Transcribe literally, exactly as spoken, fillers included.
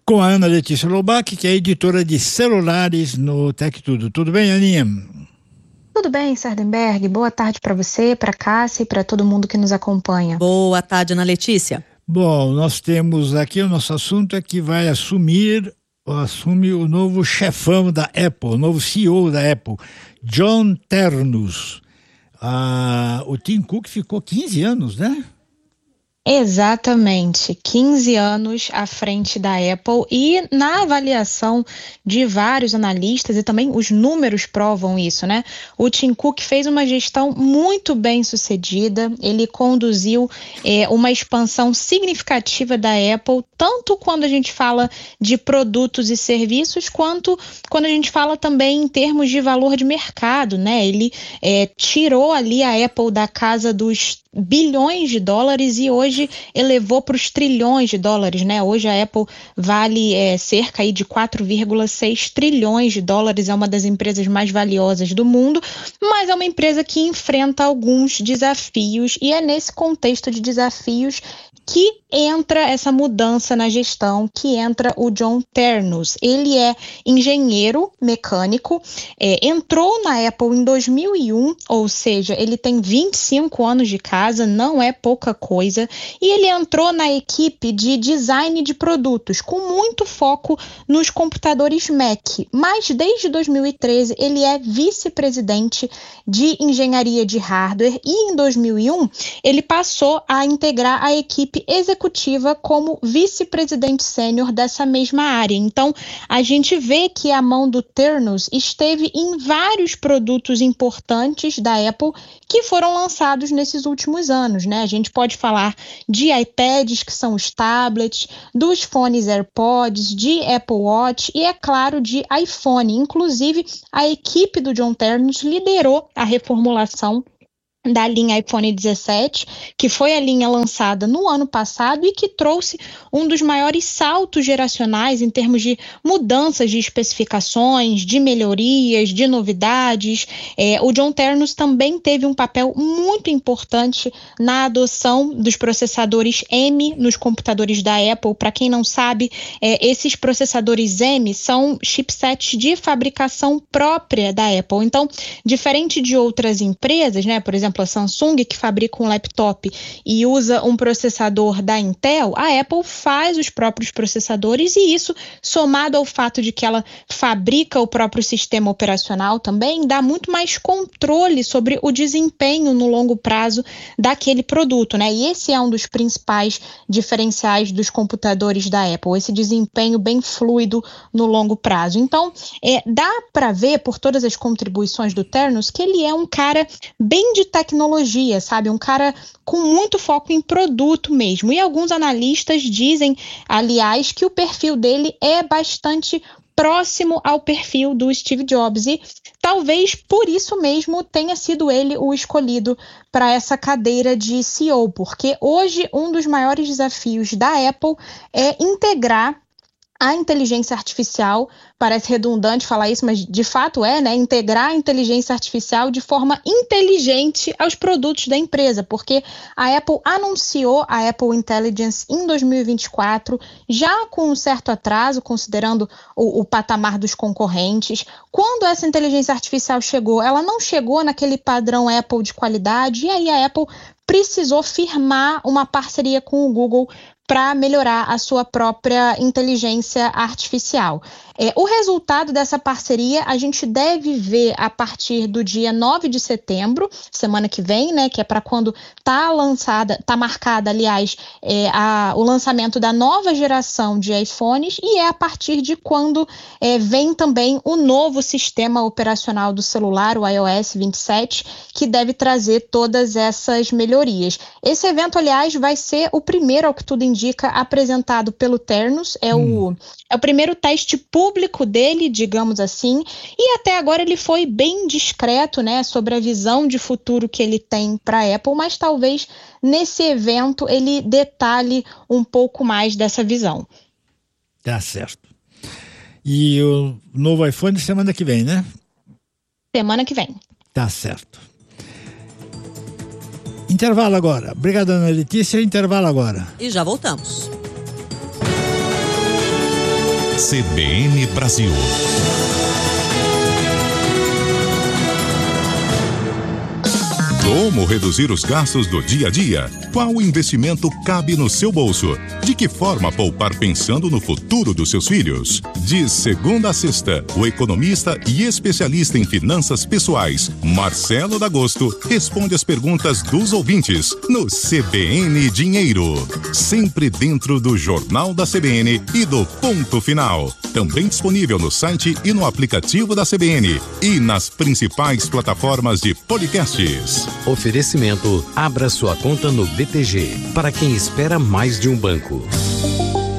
com a Ana Letícia Lobac, que é editora de celulares no Tech Tudo. Tudo bem, Aninha? Tudo bem, Sardenberg. Boa tarde para você, para Cássia e para todo mundo que nos acompanha. Boa tarde, Ana Letícia. Bom, nós temos aqui, o nosso assunto é que vai assumir, assume o novo chefão da Apple, o novo C E O da Apple, John Ternus. Ah, o Tim Cook ficou quinze anos, né? Exatamente, quinze anos à frente da Apple, e na avaliação de vários analistas, e também os números provam isso, né? O Tim Cook fez uma gestão muito bem sucedida, ele conduziu é, uma expansão significativa da Apple, tanto quando a gente fala de produtos e serviços, quanto quando a gente fala também em termos de valor de mercado, né? Ele é, tirou ali a Apple da casa dos bilhões de dólares e hoje elevou para os trilhões de dólares, né? Hoje a Apple vale é, cerca aí de quatro vírgula seis trilhões de dólares, é uma das empresas mais valiosas do mundo, mas é uma empresa que enfrenta alguns desafios, e é nesse contexto de desafios que entra essa mudança na gestão, que entra o John Ternus. Ele é engenheiro mecânico, é, entrou na Apple em dois mil e um, ou seja, ele tem vinte e cinco anos de casa, não é pouca coisa, e ele entrou na equipe de design de produtos, com muito foco nos computadores Mac, mas desde dois mil e treze ele é vice-presidente de engenharia de hardware, e em dois mil e um ele passou a integrar a equipe executiva como vice-presidente sênior dessa mesma área. Então, a gente vê que a mão do Ternus esteve em vários produtos importantes da Apple que foram lançados nesses últimos anos, né? A gente pode falar de iPads, que são os tablets, dos fones AirPods, de Apple Watch e, é claro, de iPhone. Inclusive, a equipe do John Ternus liderou a reformulação da linha iPhone dezessete, que foi a linha lançada no ano passado e que trouxe um dos maiores saltos geracionais em termos de mudanças de especificações, de melhorias, de novidades. É, o John Ternus também teve um papel muito importante na adoção dos processadores M nos computadores da Apple. Para quem não sabe, é, esses processadores M são chipsets de fabricação própria da Apple. Então, diferente de outras empresas, né, por exemplo, a Samsung, que fabrica um laptop e usa um processador da Intel, a Apple faz os próprios processadores, e isso, somado ao fato de que ela fabrica o próprio sistema operacional também, dá muito mais controle sobre o desempenho no longo prazo daquele produto, né? E esse é um dos principais diferenciais dos computadores da Apple, esse desempenho bem fluido no longo prazo. Então, é, dá para ver por todas as contribuições do Ternus que ele é um cara bem de tecnologia, sabe? Um cara com muito foco em produto mesmo. E alguns analistas dizem, aliás, que o perfil dele é bastante próximo ao perfil do Steve Jobs, e talvez por isso mesmo tenha sido ele o escolhido para essa cadeira de C E O, porque hoje um dos maiores desafios da Apple é integrar a inteligência artificial. Parece redundante falar isso, mas de fato é, né? Integrar a inteligência artificial de forma inteligente aos produtos da empresa, porque a Apple anunciou a Apple Intelligence em dois mil e vinte e quatro, já com um certo atraso, considerando o, o patamar dos concorrentes. Quando essa inteligência artificial chegou, ela não chegou naquele padrão Apple de qualidade, e aí a Apple precisou firmar uma parceria com o Google para melhorar a sua própria inteligência artificial. É, o resultado dessa parceria a gente deve ver a partir do dia nove de setembro, semana que vem, né, que é para quando está lançada, está marcada, aliás, é, a, o lançamento da nova geração de iPhones, e é a partir de quando é, vem também o novo sistema operacional do celular, o iOS vinte e sete, que deve trazer todas essas melhorias. Esse evento, aliás, vai ser o primeiro, ao que tudo indica, apresentado pelo Ternus, é, hum. o, é o primeiro teste público dele, digamos assim, e até agora ele foi bem discreto, né, sobre a visão de futuro que ele tem para a Apple, mas talvez nesse evento ele detalhe um pouco mais dessa visão. Tá certo. E o novo iPhone semana que vem, né? Semana que vem. Tá certo. Intervalo agora. Obrigado, Ana Letícia. Intervalo agora. E já voltamos. C B N Brasil. Como reduzir os gastos do dia a dia? Qual investimento cabe no seu bolso? De que forma poupar pensando no futuro dos seus filhos? De segunda a sexta, o economista e especialista em finanças pessoais, Marcelo D'Agosto, responde as perguntas dos ouvintes no C B N Dinheiro. Sempre dentro do Jornal da C B N e do Ponto Final. Também disponível no site e no aplicativo da C B N e nas principais plataformas de podcasts. Oferecimento: abra sua conta no B T G, para quem espera mais de um banco.